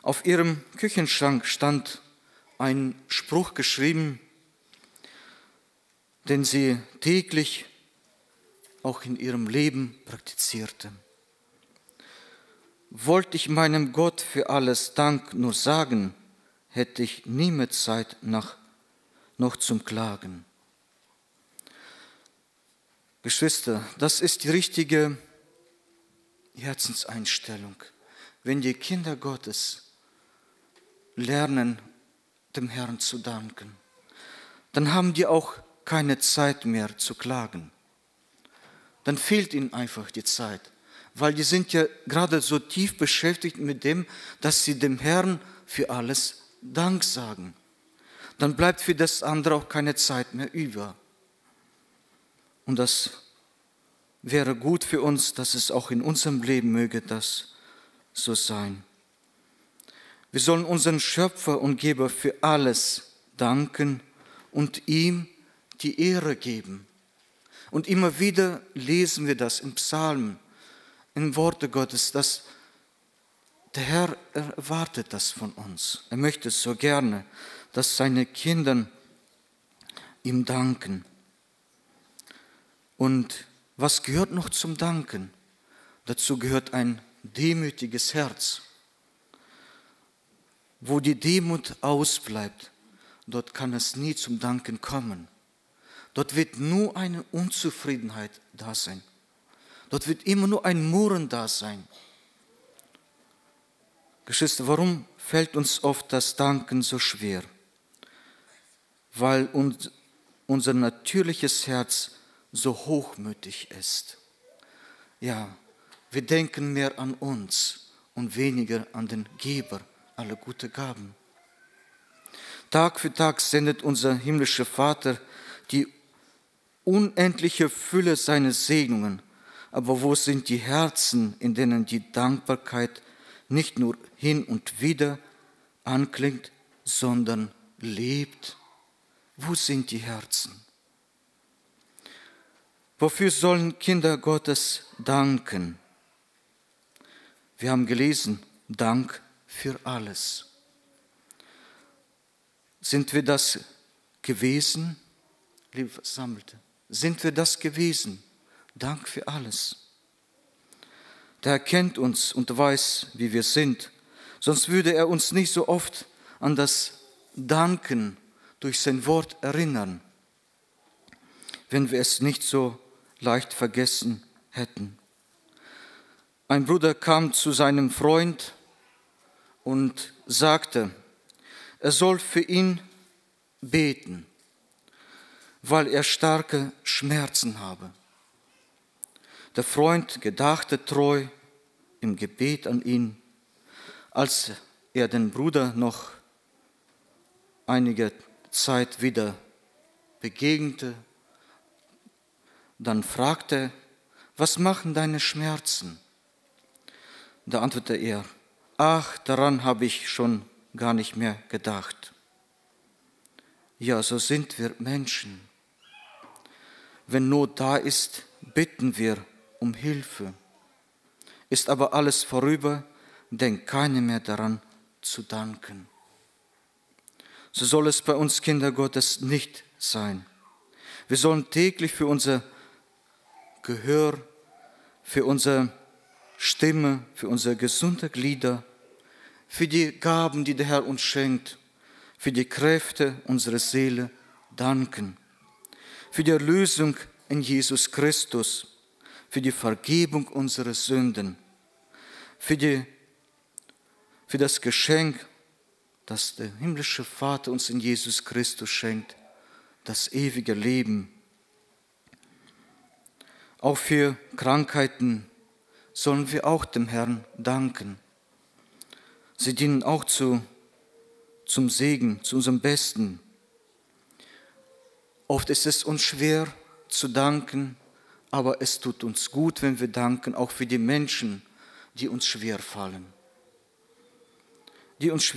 Auf ihrem Küchenschrank stand ein Spruch geschrieben, den sie täglich auch in ihrem Leben praktizierte. Wollte ich meinem Gott für alles Dank nur sagen, hätte ich nie mehr Zeit noch zum Klagen. Geschwister, das ist die richtige Herzenseinstellung. Wenn die Kinder Gottes lernen, dem Herrn zu danken, dann haben die auch keine Zeit mehr zu klagen. Dann fehlt ihnen einfach die Zeit, weil die sind ja gerade so tief beschäftigt mit dem, dass sie dem Herrn für alles Dank sagen. Dann bleibt für das andere auch keine Zeit mehr über. Und das wäre gut für uns, dass es auch in unserem Leben möge das so sein. Wir sollen unseren Schöpfer und Geber für alles danken und ihm die Ehre geben. Und immer wieder lesen wir das im Psalmen, in Worte Gottes, dass der Herr erwartet das von uns. Er möchte es so gerne, dass seine Kinder ihm danken. Und was gehört noch zum Danken? Dazu gehört ein demütiges Herz. Wo die Demut ausbleibt, dort kann es nie zum Danken kommen. Dort wird nur eine Unzufriedenheit da sein. Dort wird immer nur ein Murren da sein. Geschwister, warum fällt uns oft das Danken so schwer? Weil unser natürliches Herz so hochmütig ist. Ja, wir denken mehr an uns und weniger an den Geber aller guten Gaben. Tag für Tag sendet unser himmlischer Vater die unendliche Fülle seiner Segnungen. Aber wo sind die Herzen, in denen die Dankbarkeit nicht nur hin und wieder anklingt, sondern lebt? Wo sind die Herzen? Wofür sollen Kinder Gottes danken? Wir haben gelesen, Dank für alles. Sind wir das gewesen, liebe Versammelte? Sind wir das gewesen? Dank für alles. Der Herr kennt uns und weiß, wie wir sind. Sonst würde er uns nicht so oft an das Danken durch sein Wort erinnern, wenn wir es nicht so leicht vergessen hätten. Ein Bruder kam zu seinem Freund und sagte, er soll für ihn beten, weil er starke Schmerzen habe. Der Freund gedachte treu im Gebet an ihn. Als er den Bruder noch einige Zeit wieder begegnete, dann fragte er, was machen deine Schmerzen? Da antwortete er, ach, daran habe ich schon gar nicht mehr gedacht. Ja, so sind wir Menschen. Wenn Not da ist, bitten wir um Hilfe. Ist aber alles vorüber, denkt keiner mehr daran zu danken. So soll es bei uns Kinder Gottes nicht sein. Wir sollen täglich für unser Gehör, für unsere Stimme, für unsere gesunde Glieder, für die Gaben, die der Herr uns schenkt, für die Kräfte unserer Seele danken, für die Erlösung in Jesus Christus, für die Vergebung unserer Sünden, für das Geschenk, das der himmlische Vater uns in Jesus Christus schenkt, das ewige Leben. Auch für Krankheiten sollen wir auch dem Herrn danken. Sie dienen auch zum Segen, zu unserem Besten. Oft ist es uns schwer zu danken, aber es tut uns gut, wenn wir danken, auch für die Menschen, die uns schwer fallen. Die uns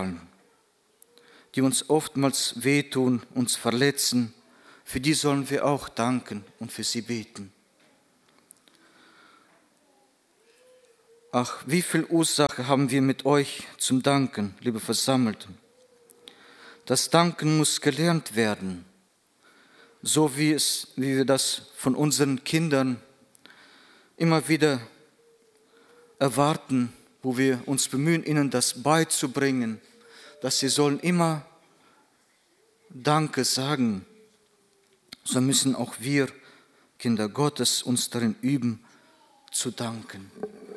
oftmals wehtun, uns verletzen. Für die sollen wir auch danken und für sie beten. Ach, wie viel Ursache haben wir mit euch zum Danken, liebe Versammelte. Das Danken muss gelernt werden, so wie wir das von unseren Kindern immer wieder erwarten, wo wir uns bemühen, ihnen das beizubringen, dass sie sollen immer Danke sagen. So müssen auch wir, Kinder Gottes, uns darin üben, zu danken.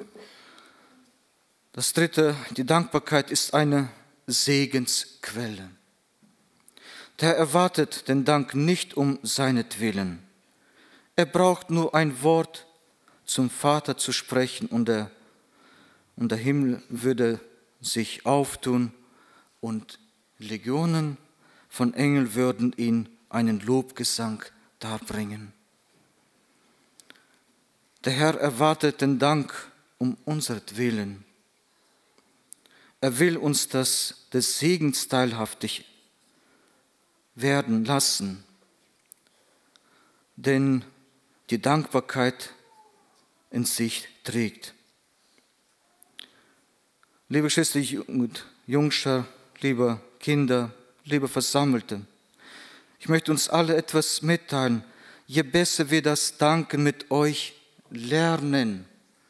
Das dritte, die Dankbarkeit ist eine Segensquelle. Der Herr erwartet den Dank nicht um seinetwillen. Er braucht nur ein Wort zum Vater zu sprechen und der Himmel würde sich auftun und Legionen von Engeln würden ihm einen Lobgesang darbringen. Der Herr erwartet den Dank um unsertwillen. Er will uns des Segens teilhaftig werden lassen, denn die Dankbarkeit in sich trägt. Liebe Schwester und Jungschar, liebe Kinder, liebe Versammelte, ich möchte uns alle etwas mitteilen. Je besser wir das Danken mit euch lernen,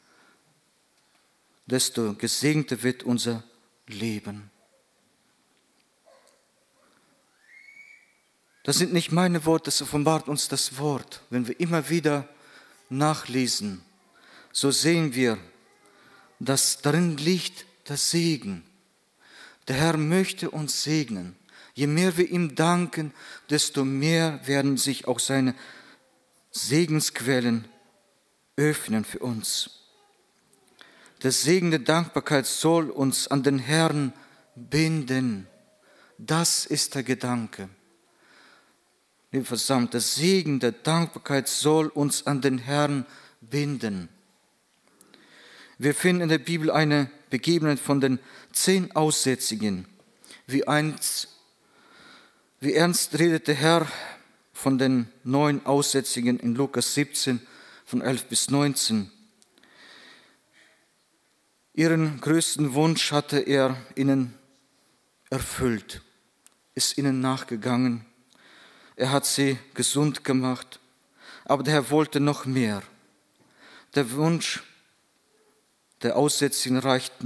desto gesegneter wird unser Leben. Das sind nicht meine Worte, das offenbart uns das Wort. Wenn wir immer wieder nachlesen, so sehen wir, dass darin liegt der Segen. Der Herr möchte uns segnen. Je mehr wir ihm danken, desto mehr werden sich auch seine Segensquellen öffnen für uns. Der Segen der Dankbarkeit soll uns an den Herrn binden. Das ist der Gedanke. Liebe Versammlung, der Segen der Dankbarkeit soll uns an den Herrn binden. Wir finden in der Bibel eine Begebenheit von den 10 Aussätzigen. Wie ernst redet der Herr von den 9 Aussätzigen in Lukas 17, von 11 bis 19. Ihren größten Wunsch hatte er ihnen erfüllt, ist ihnen nachgegangen. Er hat sie gesund gemacht, aber der Herr wollte noch mehr. Der Wunsch der Aussätzigen reicht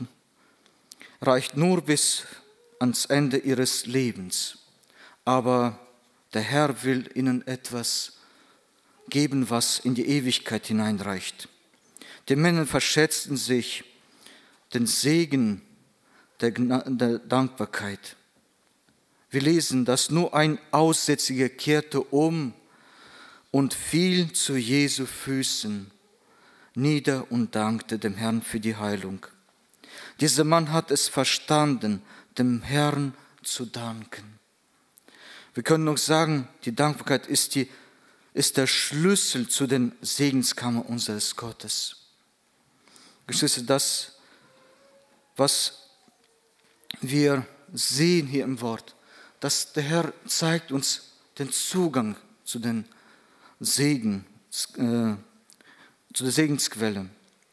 nur bis ans Ende ihres Lebens. Aber der Herr will ihnen etwas geben, was in die Ewigkeit hineinreicht. Die Männer verschätzten sich den Segen der Dankbarkeit. Wir lesen, dass nur ein Aussätziger kehrte um und fiel zu Jesu Füßen nieder und dankte dem Herrn für die Heilung. Dieser Mann hat es verstanden, dem Herrn zu danken. Wir können noch sagen, die Dankbarkeit ist der Schlüssel zu den Segenskammern unseres Gottes. Geschwister, das, was wir sehen hier im Wort, dass der Herr zeigt uns den Zugang zu den Segen, zu der Segensquelle.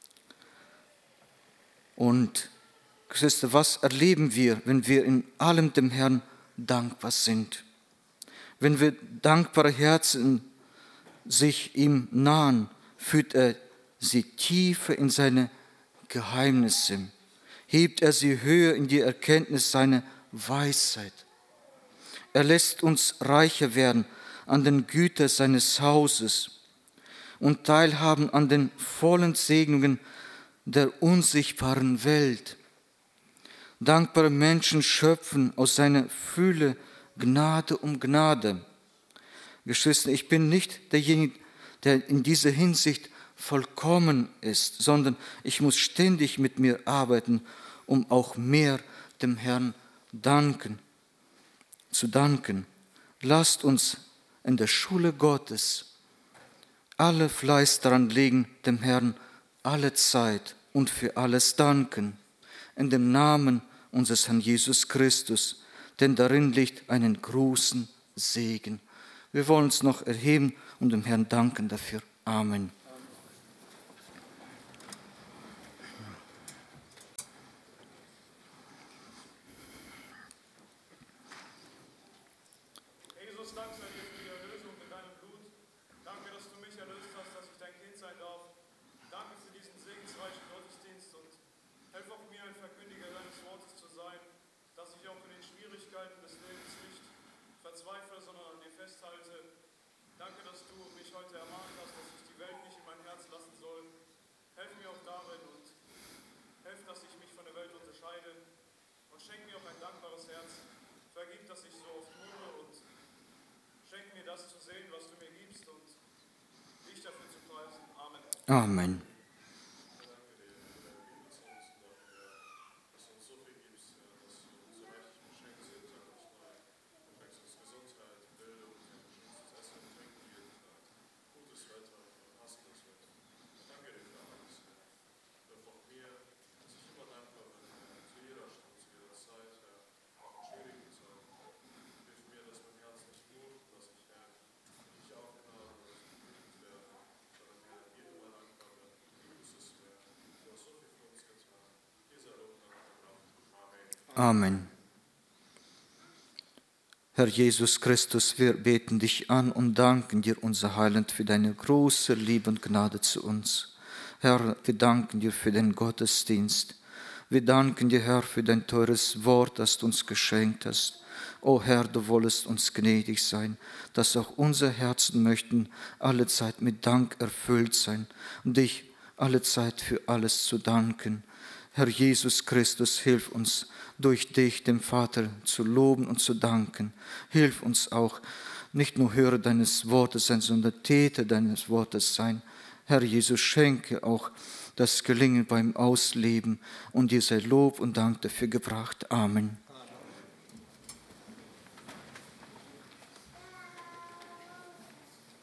Und Geschwister, was erleben wir, wenn wir in allem dem Herrn dankbar sind? Wenn wir dankbare Herzen sich ihm nahen, führt er sie tiefer in seine Geheimnisse, hebt er sie höher in die Erkenntnis seiner Weisheit. Er lässt uns reicher werden an den Gütern seines Hauses und teilhaben an den vollen Segnungen der unsichtbaren Welt. Dankbare Menschen schöpfen aus seiner Fülle Gnade um Gnade. Geschwister, ich bin nicht derjenige, der in dieser Hinsicht vollkommen ist, sondern ich muss ständig mit mir arbeiten, um auch mehr dem Herrn zu danken. Lasst uns in der Schule Gottes alle Fleiß daran legen, dem Herrn alle Zeit und für alles danken, in dem Namen unseres Herrn Jesus Christus, denn darin liegt einen großen Segen. Wir wollen uns noch erheben und dem Herrn danken dafür. Amen. verzweifle, sondern an dir festhalte. Danke, dass du mich heute ermahnt hast, dass ich die Welt nicht in mein Herz lassen soll. Helf mir auch darin und helf, dass ich mich von der Welt unterscheide. Und schenk mir auch ein dankbares Herz. Vergib, dass ich so oft murre und schenk mir das zu sehen, was du mir gibst und dich dafür zu preisen. Amen. Amen. Amen. Herr Jesus Christus, wir beten dich an und danken dir, unser Heiland, für deine große Liebe und Gnade zu uns. Herr, wir danken dir für den Gottesdienst. Wir danken dir, Herr, für dein teures Wort, das du uns geschenkt hast. O Herr, du wollest uns gnädig sein, dass auch unsere Herzen möchten alle Zeit mit Dank erfüllt sein und dich alle Zeit für alles zu danken. Herr Jesus Christus, hilf uns, durch dich, dem Vater, zu loben und zu danken. Hilf uns auch, nicht nur Hörer deines Wortes sein, sondern Täter deines Wortes sein. Herr Jesus, schenke auch das Gelingen beim Ausleben und dir sei Lob und Dank dafür gebracht. Amen.